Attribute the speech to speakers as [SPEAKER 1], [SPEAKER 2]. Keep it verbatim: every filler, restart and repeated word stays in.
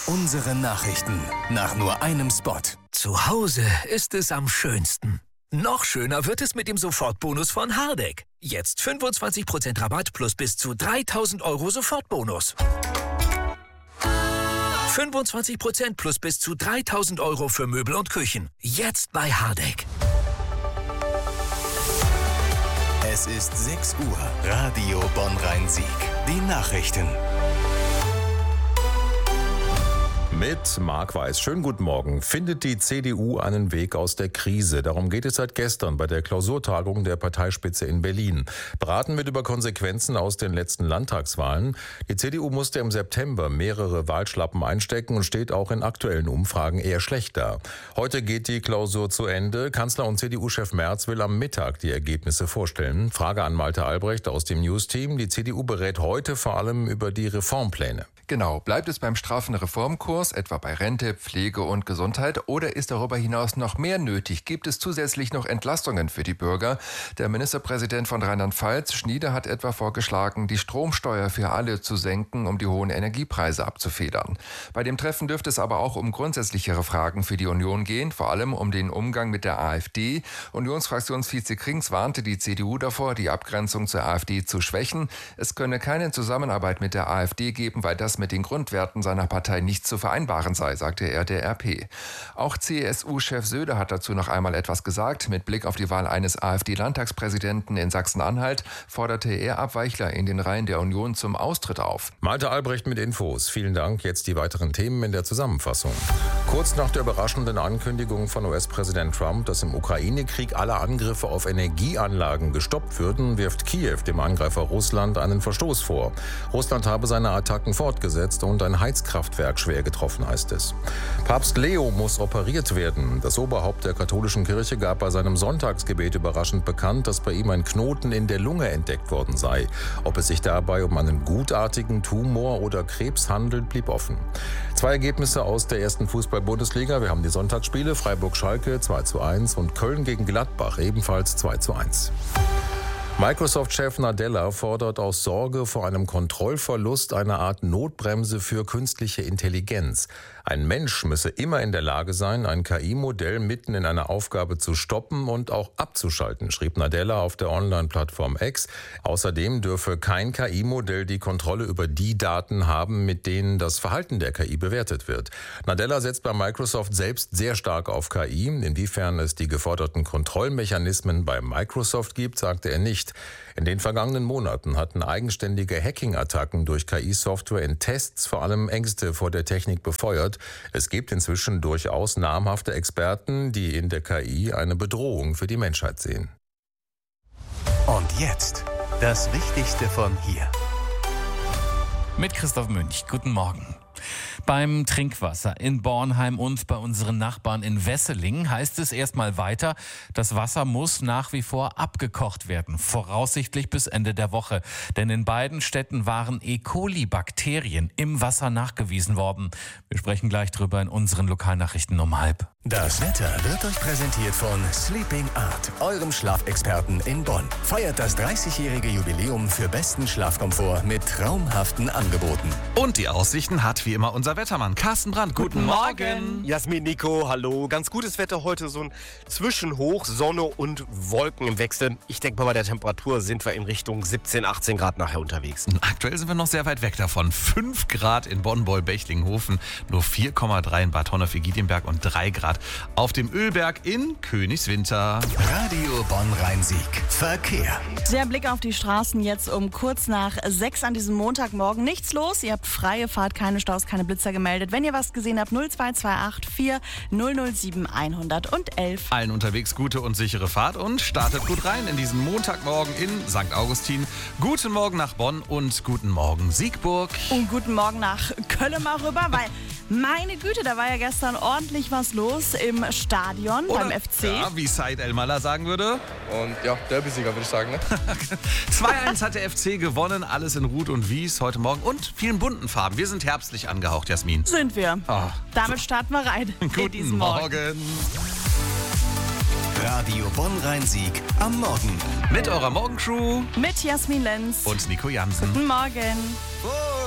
[SPEAKER 1] Unsere Nachrichten nach nur einem Spot.
[SPEAKER 2] Zu Hause ist es am schönsten. Noch schöner wird es mit dem Sofortbonus von Hardegg. Jetzt fünfundzwanzig Prozent Rabatt plus bis zu dreitausend Euro Sofortbonus. fünfundzwanzig Prozent plus bis zu dreitausend Euro für Möbel und Küchen. Jetzt bei Hardegg.
[SPEAKER 1] Es ist sechs Uhr. Radio Bonn-Rhein-Sieg. Die Nachrichten.
[SPEAKER 3] Mit Marc Weiß. Schönen guten Morgen. Findet die C D U einen Weg aus der Krise? Darum geht es seit gestern bei der Klausurtagung der Parteispitze in Berlin. Beraten wird über Konsequenzen aus den letzten Landtagswahlen. Die C D U musste im September mehrere Wahlschlappen einstecken und steht auch in aktuellen Umfragen eher schlecht da. Heute geht die Klausur zu Ende. Kanzler und C D U-Chef Merz will am Mittag die Ergebnisse vorstellen. Frage an Malte Albrecht aus dem News-Team. Die C D U berät heute vor allem über die Reformpläne.
[SPEAKER 4] Genau. Bleibt es beim straffen Reformkurs, etwa bei Rente, Pflege und Gesundheit, oder ist darüber hinaus noch mehr nötig? Gibt es zusätzlich noch Entlastungen für die Bürger? Der Ministerpräsident von Rheinland-Pfalz, Schnieder, hat etwa vorgeschlagen, die Stromsteuer für alle zu senken, um die hohen Energiepreise abzufedern. Bei dem Treffen dürfte es aber auch um grundsätzlichere Fragen für die Union gehen, vor allem um den Umgang mit der AfD. Unionsfraktionsvize Krings warnte die C D U davor, die Abgrenzung zur AfD zu schwächen. Es könne keine Zusammenarbeit mit der AfD geben, weil das mit den Grundwerten seiner Partei nicht zu vereinbaren sei, sagte er der R P. Auch C S U-Chef Söder hat dazu noch einmal etwas gesagt. Mit Blick auf die Wahl eines AfD-Landtagspräsidenten in Sachsen-Anhalt forderte er Abweichler in den Reihen der Union zum Austritt auf.
[SPEAKER 3] Malte Albrecht mit Infos. Vielen Dank. Jetzt die weiteren Themen in der Zusammenfassung. Kurz nach der überraschenden Ankündigung von U S-Präsident Trump, dass im Ukraine-Krieg alle Angriffe auf Energieanlagen gestoppt würden, wirft Kiew dem Angreifer Russland einen Verstoß vor. Russland habe seine Attacken fortgesetzt und ein Heizkraftwerk schwer getroffen, heißt es. Papst Leo muss operiert werden. Das Oberhaupt der katholischen Kirche gab bei seinem Sonntagsgebet überraschend bekannt, dass bei ihm ein Knoten in der Lunge entdeckt worden sei. Ob es sich dabei um einen gutartigen Tumor oder Krebs handelt, blieb offen. Zwei Ergebnisse aus der ersten Fußball-Bundesliga. Wir haben die Sonntagsspiele: Freiburg-Schalke zwei zu eins und Köln gegen Gladbach ebenfalls zwei zu eins. Microsoft-Chef Nadella fordert aus Sorge vor einem Kontrollverlust eine Art Notbremse für künstliche Intelligenz. Ein Mensch müsse immer in der Lage sein, ein K I-Modell mitten in einer Aufgabe zu stoppen und auch abzuschalten, schrieb Nadella auf der Online-Plattform X. Außerdem dürfe kein K I-Modell die Kontrolle über die Daten haben, mit denen das Verhalten der K I bewertet wird. Nadella setzt bei Microsoft selbst sehr stark auf K I. Inwiefern es die geforderten Kontrollmechanismen bei Microsoft gibt, sagte er nicht. In den vergangenen Monaten hatten eigenständige Hacking-Attacken durch K I-Software in Tests vor allem Ängste vor der Technik befeuert. Es gibt inzwischen durchaus namhafte Experten, die in der K I eine Bedrohung für die Menschheit sehen.
[SPEAKER 1] Und jetzt das Wichtigste von hier.
[SPEAKER 5] Mit Christoph Münch. Guten Morgen. Beim Trinkwasser in Bornheim und bei unseren Nachbarn in Wesseling heißt es erstmal weiter, das Wasser muss nach wie vor abgekocht werden, voraussichtlich bis Ende der Woche. Denn in beiden Städten waren E. coli-Bakterien im Wasser nachgewiesen worden. Wir sprechen gleich drüber in unseren Lokalnachrichten um halb.
[SPEAKER 1] Das Wetter wird euch präsentiert von Sleeping Art, eurem Schlafexperten in Bonn. Feiert das dreißigjährige Jubiläum für besten Schlafkomfort mit traumhaften Angeboten.
[SPEAKER 6] Und die Aussichten hat wie immer unser Wettermann Carsten Brandt. Guten, Guten Morgen.
[SPEAKER 7] Jasmin, Nico, hallo. Ganz gutes Wetter heute, so ein Zwischenhoch, Sonne und Wolken im Wechsel. Ich denke mal, bei der Temperatur sind wir in Richtung siebzehn, achtzehn Grad nachher unterwegs.
[SPEAKER 6] Aktuell sind wir noch sehr weit weg davon. fünf Grad in Bonn-Beul-Bechlinghofen, nur vier Komma drei in Bad Honnef-Egidjenberg und drei Grad auf dem Ölberg in Königswinter.
[SPEAKER 1] Radio Bonn-Rhein-Sieg. Verkehr.
[SPEAKER 8] Der Blick auf die Straßen jetzt um kurz nach sechs an diesem Montagmorgen. Nichts los, ihr habt freie Fahrt, keine Staus, keine Blitzer gemeldet. Wenn ihr was gesehen habt, null zwei zwei acht vier null null sieben eins null eins.
[SPEAKER 6] Allen unterwegs gute und sichere Fahrt und startet gut rein in diesen Montagmorgen in Sankt Augustin. Guten Morgen nach Bonn und guten Morgen Siegburg.
[SPEAKER 8] Und guten Morgen nach Köln mal rüber, weil meine Güte, da war ja gestern ordentlich was los im Stadion. Oder, beim F C.
[SPEAKER 6] Ja, wie Said El-Mallah sagen würde.
[SPEAKER 9] Und ja, Derby-Sieger würde ich sagen. Ne?
[SPEAKER 6] zwei eins hat der F C gewonnen, alles in Rot und Wies heute Morgen und vielen bunten Farben. Wir sind herbstlich angehaucht, Jasmin.
[SPEAKER 8] Sind wir.
[SPEAKER 6] Oh,
[SPEAKER 8] Damit starten wir rein.
[SPEAKER 6] Guten
[SPEAKER 8] diesen Morgen.
[SPEAKER 6] Morgen.
[SPEAKER 1] Radio Bonn-Rhein-Sieg am Morgen.
[SPEAKER 6] Mit eurer Morgencrew.
[SPEAKER 8] Mit Jasmin Lenz.
[SPEAKER 6] Und Nico Jansen.
[SPEAKER 8] Guten Morgen.
[SPEAKER 1] Oh.